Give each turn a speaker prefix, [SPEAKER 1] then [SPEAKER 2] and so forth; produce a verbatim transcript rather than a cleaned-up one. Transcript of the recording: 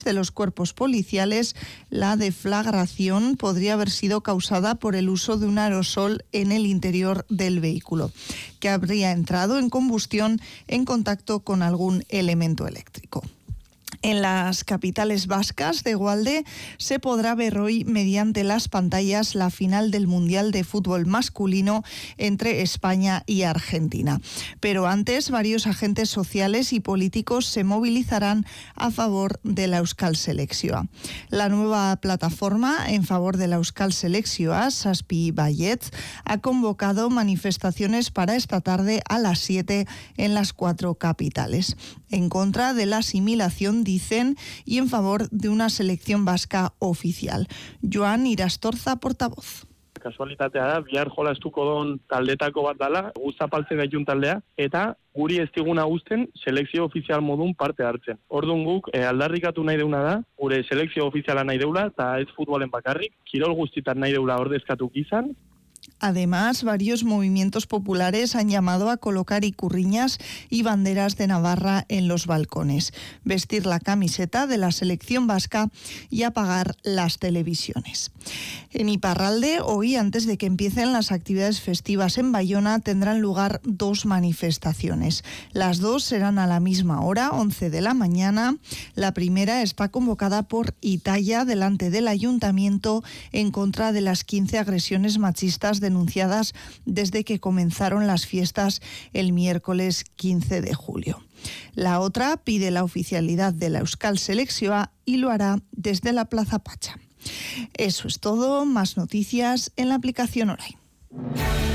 [SPEAKER 1] de los cuerpos policiales, la deflagración podría haber sido causada por el uso de un aerosol en el interior del vehículo, que habría entrado en combustión en contacto con algún elemento eléctrico. En las capitales vascas de Egualde se podrá ver hoy mediante las pantallas la final del Mundial de Fútbol Masculino entre España y Argentina. Pero antes, varios agentes sociales y políticos se movilizarán a favor de la Euskal Selekzioa. La nueva plataforma en favor de la Euskal Selekzioa, Zazpi Baietz, ha convocado manifestaciones para esta tarde a las siete en las cuatro capitales, en contra de la asimilación, dicen, y en favor de una selección vasca oficial. Joan Irastorza, portavoz.
[SPEAKER 2] Kasualitatea da, bihar jolastuko don taldetako bat dala, guztapaltze gaitun taldea, eta guri ez diguna uzten selekzio ofizial modun parte hartzen. Orduan guk eh, aldarrikatu nahi deuna da, gure selekzio ofiziala nahi deula, eta ez futbolen bakarrik, kirol guztitan nahi deula ordezkatu izan.
[SPEAKER 1] Además, varios movimientos populares han llamado a colocar icurriñas y banderas de Navarra en los balcones, vestir la camiseta de la selección vasca y apagar las televisiones. En Iparralde, hoy, antes de que empiecen las actividades festivas en Bayona, tendrán lugar dos manifestaciones. Las dos serán a la misma hora, once de la mañana. La primera está convocada por Italia delante del ayuntamiento en contra de las quince agresiones machistas denunciadas desde que comenzaron las fiestas el miércoles quince de julio. La otra pide la oficialidad de la Euskal Selekzioa y lo hará desde la Plaza Pacha. Eso es todo, más noticias en la aplicación Orain.